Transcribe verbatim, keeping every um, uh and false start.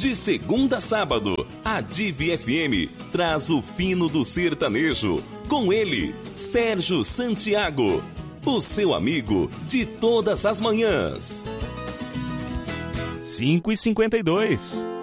De segunda a sábado, a Divi F M traz o fino do sertanejo. Com ele, Sérgio Santiago, o seu amigo de todas as manhãs. cinco e cinquenta e dois.